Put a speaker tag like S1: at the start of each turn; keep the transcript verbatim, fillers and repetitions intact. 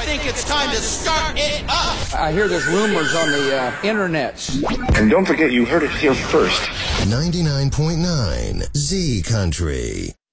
S1: think it's time to start it up.
S2: I hear there's rumors on the uh, internets.
S3: And don't forget you heard it here first.
S4: ninety-nine point nine Z Country.